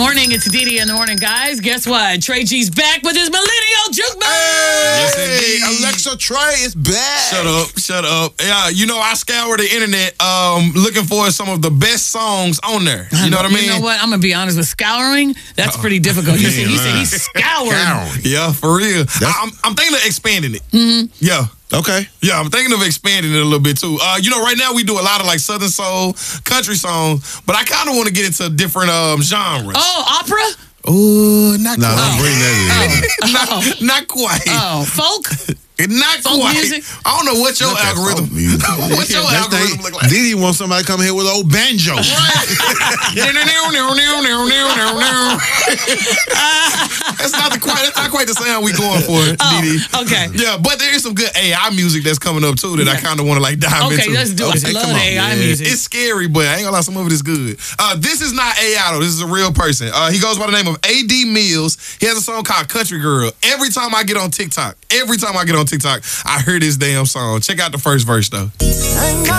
morning. It's Didi in the morning, guys. Guess what? Trey G's back with his Millennial Jukebox. Yes, Hey, indeed. Alexa Trey is back. Shut up. Yeah, you know, I scour the internet looking for some of the best songs on there. You know what I mean? You know what? I'm going to be honest with scouring. That's pretty difficult. He said he's scouring. Yeah, for real. I'm thinking of expanding it. Mm-hmm. Yeah. Okay. Yeah, I'm thinking of expanding it a little bit too. You know, right now we do a lot of like Southern soul, country songs, but I kind of want to get into different genres. Oh, opera? Oh, not Nah, quite. don't bring that in. Not quite. Oh, folk? Not Folk quite. music? I don't know what your algorithm. What's your algorithm look like? Didi wants somebody to come here with an old banjo. That's not quite the sound we going for, Didi. Okay. Yeah, but there is some good AI music that's coming up too that I kind of want to like dive into. Okay, let's do it. I love AI music. It's scary, but I ain't gonna lie, some of it is good. This is not AI though. This is a real person. He goes by the name of A.D. Mills. He has a song called Country Girl. Every time I get on TikTok, I hear this damn song. Check out the first verse though.